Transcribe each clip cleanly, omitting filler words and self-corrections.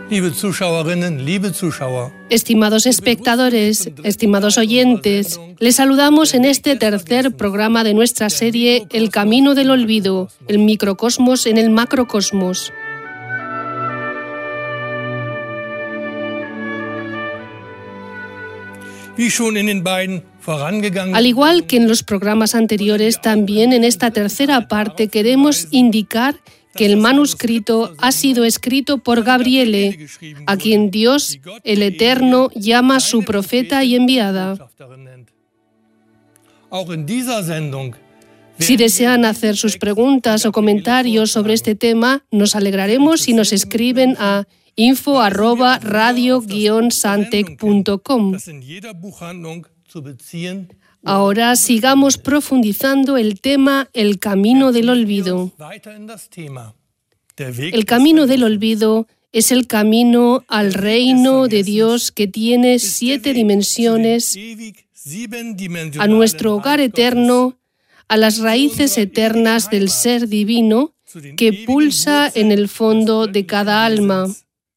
Liebe Zuschauerinnen, liebe Zuschauer. Estimados espectadores, estimados oyentes, les saludamos en este tercer programa de nuestra serie El Camino del Olvido, el microcosmos en el macrocosmos. Al igual que en los programas anteriores, también en esta tercera parte queremos indicar que el manuscrito ha sido escrito por Gabriele, a quien Dios, el Eterno, llama su profeta y enviada. Si desean hacer sus preguntas o comentarios sobre este tema, nos alegraremos si nos escriben a info@radio-santec.com. Ahora sigamos profundizando el tema El Camino del Olvido. El Camino del Olvido es el camino al reino de Dios que tiene 7 dimensiones, a nuestro hogar eterno, a las raíces eternas del ser divino que pulsa en el fondo de cada alma.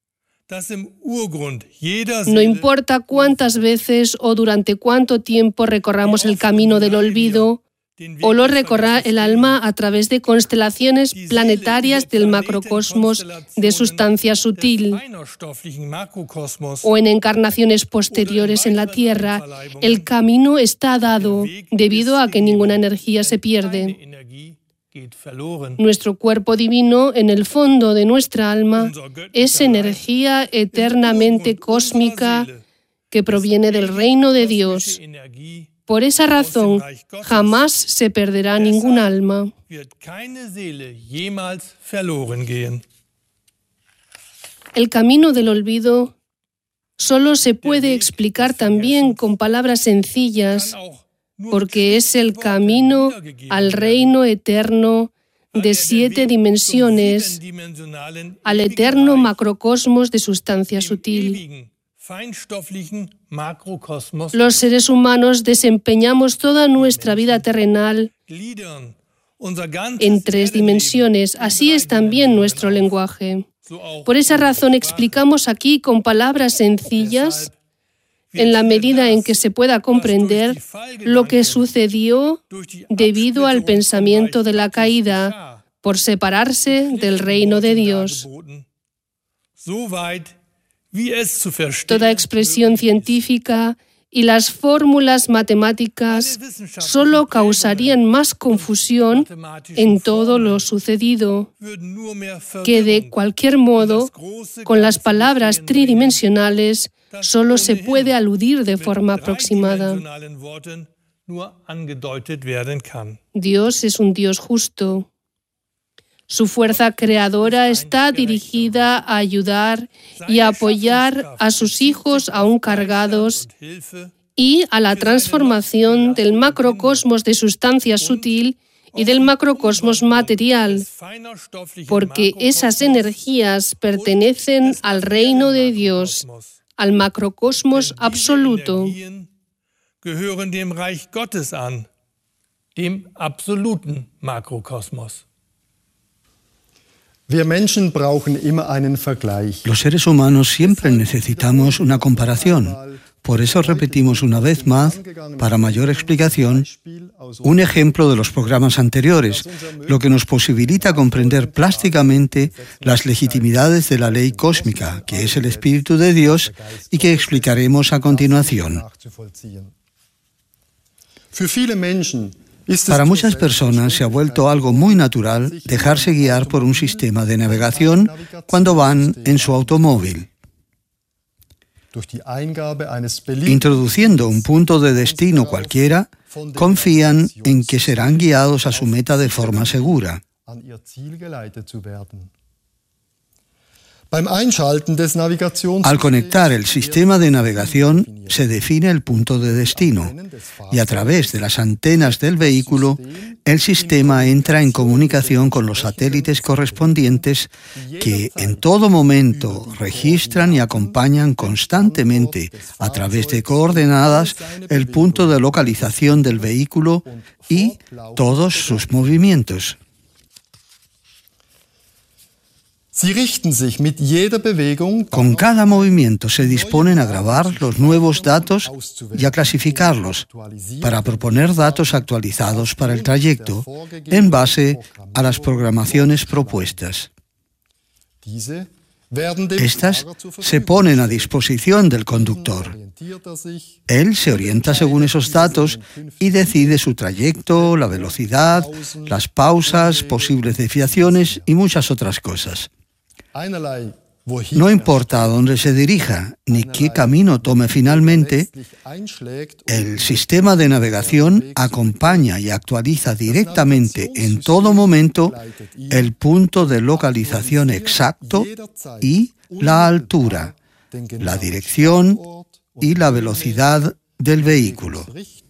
No importa cuántas veces o durante cuánto tiempo recorramos el camino del olvido, o lo recorra el alma a través de constelaciones planetarias del macrocosmos de sustancia sutil, o en encarnaciones posteriores en la Tierra, el camino está dado debido a que ninguna energía se pierde. Nuestro cuerpo divino, en el fondo de nuestra alma, es energía eternamente cósmica que proviene del reino de Dios. Por esa razón, jamás se perderá ningún alma. El camino del olvido solo se puede explicar también con palabras sencillas, porque es el camino al reino eterno de 7 dimensiones, al eterno macrocosmos de sustancia sutil. Los seres humanos desempeñamos toda nuestra vida terrenal en 3 dimensiones, así es también nuestro lenguaje. Por esa razón explicamos aquí con palabras sencillas, en la medida en que se pueda comprender lo que sucedió debido al pensamiento de la caída, por separarse del reino de Dios. Toda expresión científica y las fórmulas matemáticas solo causarían más confusión en todo lo sucedido, que de cualquier modo, con las palabras tridimensionales, solo se puede aludir de forma aproximada. Dios es un Dios justo. Su fuerza creadora está dirigida a ayudar y a apoyar a sus hijos aún cargados y a la transformación del macrocosmos de sustancia sutil y del macrocosmos material, porque esas energías pertenecen al reino de Dios, al macrocosmos absoluto. Los seres humanos siempre necesitamos una comparación. Por eso repetimos una vez más, para mayor explicación, un ejemplo de los programas anteriores, lo que nos posibilita comprender plásticamente las legitimidades de la ley cósmica, que es el Espíritu de Dios y que explicaremos a continuación. Para muchas personas se ha vuelto algo muy natural dejarse guiar por un sistema de navegación cuando van en su automóvil. Introduciendo un punto de destino cualquiera, confían en que serán guiados a su meta de forma segura. Al conectar el sistema de navegación, se define el punto de destino y a través de las antenas del vehículo, el sistema entra en comunicación con los satélites correspondientes que en todo momento registran y acompañan constantemente a través de coordenadas el punto de localización del vehículo y todos sus movimientos. Con cada movimiento se disponen a grabar los nuevos datos y a clasificarlos para proponer datos actualizados para el trayecto en base a las programaciones propuestas. Estas se ponen a disposición del conductor. Él se orienta según esos datos y decide su trayecto, la velocidad, las pausas, posibles desviaciones y muchas otras cosas. No importa a dónde se dirija ni qué camino tome finalmente, el sistema de navegación acompaña y actualiza directamente en todo momento el punto de localización exacto y la altura, la dirección y la velocidad del vehículo.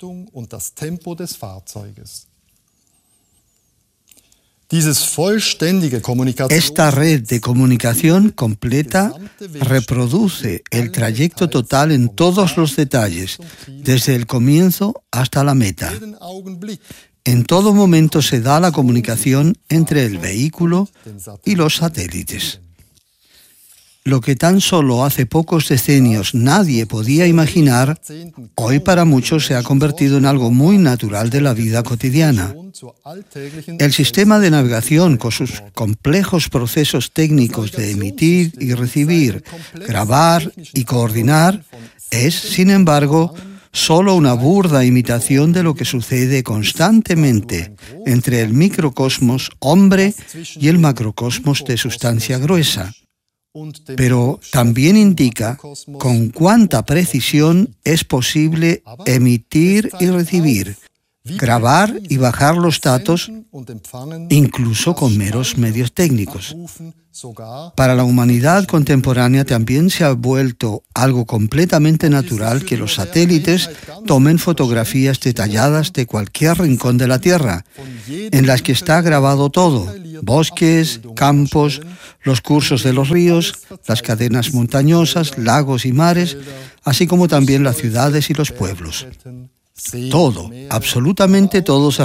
Esta red de comunicación completa reproduce el trayecto total en todos los detalles, desde el comienzo hasta la meta. En todo momento se da la comunicación entre el vehículo y los satélites. Lo que tan solo hace pocos decenios nadie podía imaginar, hoy para muchos se ha convertido en algo muy natural de la vida cotidiana. El sistema de navegación, con sus complejos procesos técnicos de emitir y recibir, grabar y coordinar, es, sin embargo, solo una burda imitación de lo que sucede constantemente entre el microcosmos hombre y el macrocosmos de sustancia gruesa. Pero también indica con cuánta precisión es posible emitir y recibir, grabar y bajar los datos, incluso con meros medios técnicos. Para la humanidad contemporánea también se ha vuelto algo completamente natural que los satélites tomen fotografías detalladas de cualquier rincón de la Tierra, en las que está grabado todo: bosques, campos, los cursos de los ríos, las cadenas montañosas, lagos y mares, así como también las ciudades y los pueblos. Todo, absolutamente todo se